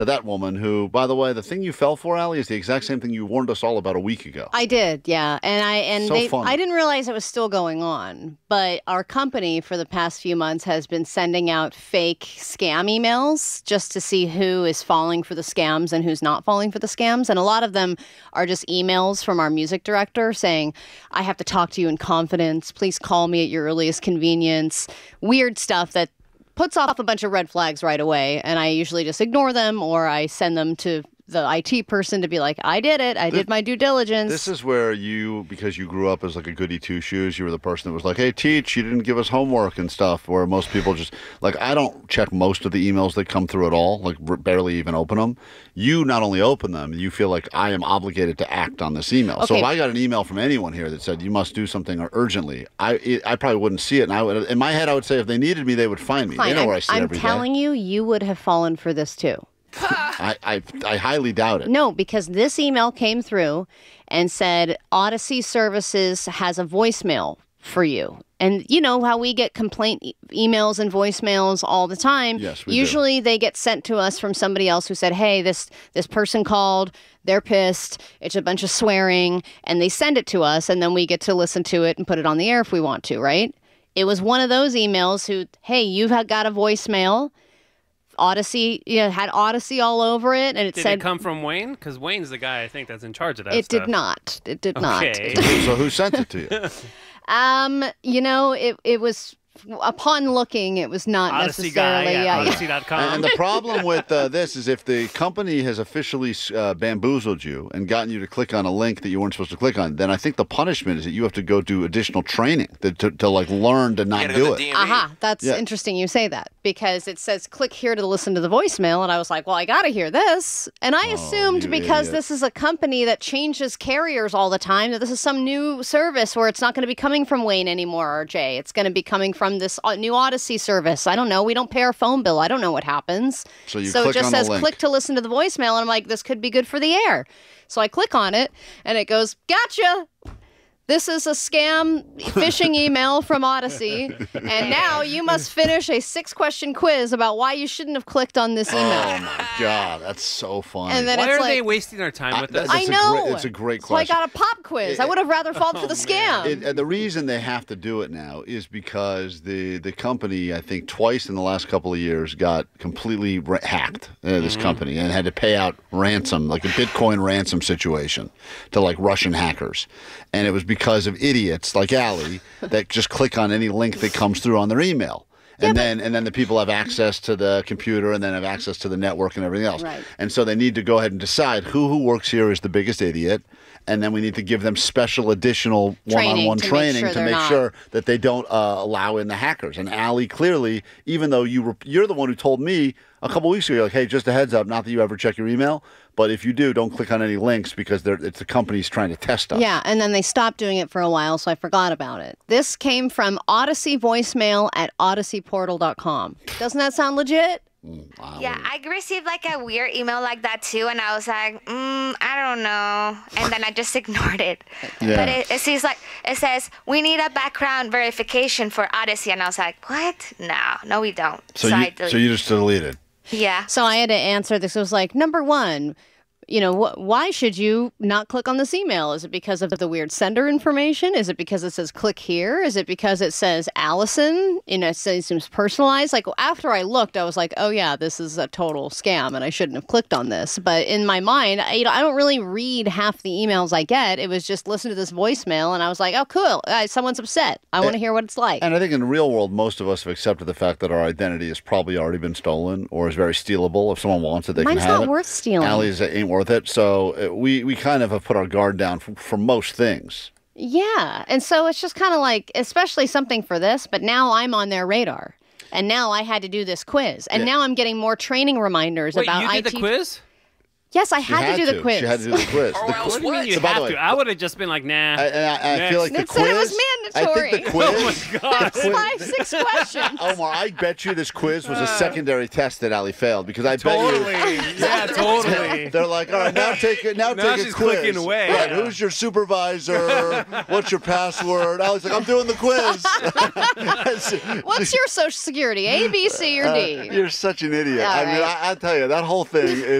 that woman who, by the way, the thing you fell for, Allie, is the exact same thing you warned us all about a week ago. I did, yeah. Funny. I didn't realize it was still going on, but our company for the past few months has been sending out fake scam emails just to see who is falling for the scams and who's not falling for the scams. And a lot of them are just emails from our music director saying, I have to talk to you in confidence. Please call me at your earliest convenience. Weird stuff that puts off a bunch of red flags right away, and I usually just ignore them or I send them to the IT person to be like, I did it. I did my due diligence. This is where you, because you grew up as like a goody two-shoes, you were the person that was like, hey, teach, you didn't give us homework and stuff, where most people just, like, I don't check most of the emails that come through at all, like barely even open them. You not only open them, you feel like I am obligated to act on this email. Okay. So if I got an email from anyone here that said you must do something urgently, I probably wouldn't see it. And I would, in my head, I would say if they needed me, they would find me. Fine. They know where I sit every day. I'm telling you, you would have fallen for this too. I highly doubt it. No, because this email came through and said Odyssey Services has a voicemail for you. And you know how we get complaint emails and voicemails all the time? Yes, we Usually they get sent to us from somebody else who said, hey, this person called, they're pissed, it's a bunch of swearing, and they send it to us, and then we get to listen to it and put it on the air if we want to, right? It was one of those emails who, hey, you've got a voicemail. Odyssey, had Odyssey all over it, and it Did said, it come from Wayne? Because Wayne's the guy I think that's in charge of that It stuff. did not. It did Okay. not. So who sent it to you? It was, upon looking, it was not Odyssey necessarily. guy at Odyssey.com. And the problem with this is if the company has officially bamboozled you and gotten you to click on a link that you weren't supposed to click on, then I think the punishment is that you have to go do additional training to like learn to not do it. That's interesting you say that, because it says click here to listen to the voicemail, and I was like, well, I got to hear this. And I assumed because this is a company that changes carriers all the time that this is some new service where it's not going to be coming from Wayne anymore or Jay. It's going to be coming from this new Odyssey service. I don't know. We don't pay our phone bill. I don't know what happens. So it click just on says the link. click to listen to the voicemail, and I'm like, this could be good for the air. So I click on it, and it goes, gotcha. This is a scam phishing email from Odyssey, and now you must finish a 6-question quiz about why you shouldn't have clicked on this email. Oh my God, that's so funny. And then Why it's are like, they wasting our time with this? I know. It's a great So I question. got a pop quiz. I would have rather fallen for the scam. The reason they have to do it now is because the company, I think twice in the last couple of years, got completely hacked, this company, and had to pay out ransom, like a Bitcoin ransom situation, to like Russian hackers. And it was because of idiots like Allie that just click on any link that comes through on their email. And then the people have access to the computer and then have access to the network and everything else. Right. And so they need to go ahead and decide who works here is the biggest idiot. And then we need to give them special additional one-on-one training to make sure that they don't allow in the hackers. And Allie, clearly, even though you're the one who told me a couple weeks ago, you're like, hey, just a heads up, not that you ever check your email, but if you do, don't click on any links because it's the company's trying to test us. Yeah, and then they stopped doing it for a while, so I forgot about it. This came from Odyssey voicemail at odysseyportal.com. Doesn't that sound legit? Yeah, I received like a weird email like that too, and I was like, I don't know, and then I just ignored it. Yeah. But it says we need a background verification for Odyssey, and I was like, what? No, we don't. So you just deleted. Yeah. So I had to answer this. It was like, number one, why should you not click on this email? Is it because of the weird sender information? Is it because it says click here? Is it because it says Allison? It seems personalized. Like after I looked, I was like, oh yeah, this is a total scam and I shouldn't have clicked on this. But in my mind, I don't really read half the emails I get. It was just listen to this voicemail and I was like, oh cool, someone's upset. I want to hear what it's like. And I think in the real world, most of us have accepted the fact that our identity has probably already been stolen or is very stealable. If someone wants it, they Mine's can have it. not worth stealing. Allie's ain't worth it. So we kind of have put our guard down for most things. Yeah. And so it's just kind of like, especially something for this, but now I'm on their radar. And now I had to do this quiz. And now I'm getting more training reminders about you IT. did the quiz? Yes, I had to do the quiz. She had to do the quiz. What do you mean you So by the have way, to? I would have just been like, nah. I feel like the It quiz. said it was mandatory. I think the quiz. Oh my God. It's 5, 6 questions. Omar, I bet you this quiz was a secondary test that Allie failed because I bet you. Totally. Yeah, totally. They're like, all right, now take it. Now take a she's quiz. clicking away. Right, Yeah. who's your supervisor? What's your password? I was like, I'm doing the quiz. What's your social security? A, B, C, or D? You're such an idiot. All I mean, right. I tell you, that whole thing